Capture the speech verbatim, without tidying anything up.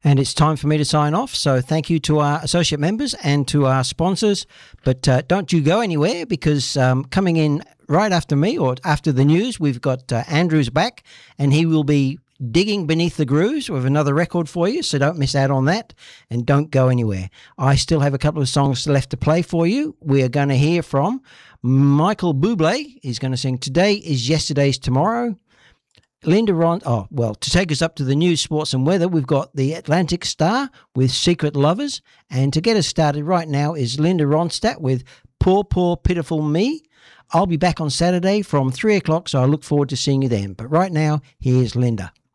And it's time for me to sign off. So thank you to our associate members and to our sponsors. But uh, don't you go anywhere, because um, coming in right after me or after the news, we've got uh, Andrew's back, and he will be digging beneath the grooves with another record for you. So don't miss out on that, and don't go anywhere. I still have a couple of songs left to play for you. We are going to hear from Michael Bublé. He's going to sing Today is Yesterday's Tomorrow. Linda Ron, oh, well, to take us up to the news, sports and weather, we've got the Atlantic Star with Secret Lovers. And to get us started right now is Linda Ronstadt with Poor, Poor, Pitiful Me. I'll be back on Saturday from three o'clock, so I look forward to seeing you then. But right now, here's Linda.